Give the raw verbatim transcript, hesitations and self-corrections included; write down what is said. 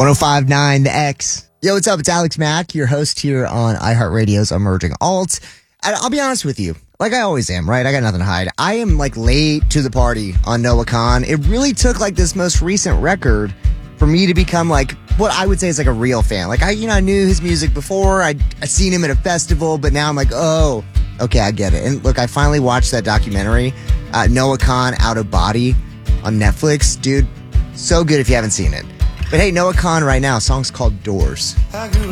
one oh five point nine The X. Yo, what's up? It's Alex Mack, your host here on iHeartRadio's Emerging Alt. And I'll be honest with you, like I always am, right? I got nothing to hide. I am like late to the party on Noah Kahan. It really took like this most recent record for me to become like what I would say is like a real fan. Like I, you know, I knew his music before. I I seen him at a festival, but now I'm like, oh, okay, I get it. And look, I finally watched that documentary, uh, Noah Kahan Out of Body on Netflix. Dude, so good if you haven't seen it. But hey, Noah Kahan right now, song's called Doors. I grew